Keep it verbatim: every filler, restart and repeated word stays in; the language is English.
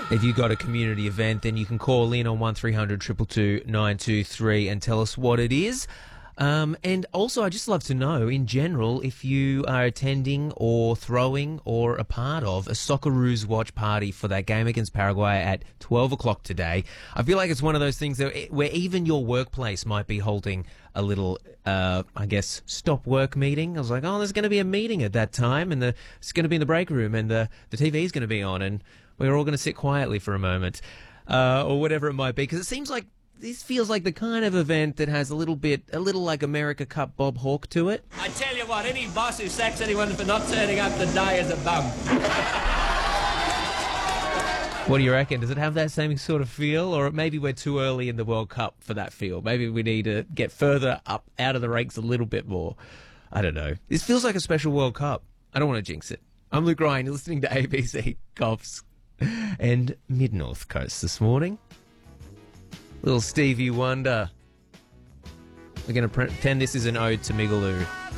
If you've got a community event, then you can call in on one three hundred two two two nine two three and tell us what it is. Um, and also, I'd just love to know, in general, if you are attending or throwing or a part of a Socceroos watch party for that game against Paraguay at twelve o'clock today. I feel like it's one of those things that, where even your workplace might be holding a little, uh, I guess, stop work meeting. I was like, oh, there's going to be a meeting at that time, and the, it's going to be in the break room, and the, the T V is going to be on, and we're all going to sit quietly for a moment, uh, or whatever it might be, because it seems like this feels like the kind of event that has a little bit, a little like America Cup Bob Hawke to it. I tell you what, any boss who sacks anyone for not turning up to die is a bum. What do you reckon? Does it have that same sort of feel? Or maybe we're too early in the World Cup for that feel. Maybe we need to get further up out of the ranks a little bit more. I don't know. This feels like a special World Cup. I don't want to jinx it. I'm Luke Ryan. You're listening to A B C Cops and Mid-North Coast this morning. Little Stevie Wonder. We're going to pretend this is an ode to Migaloo.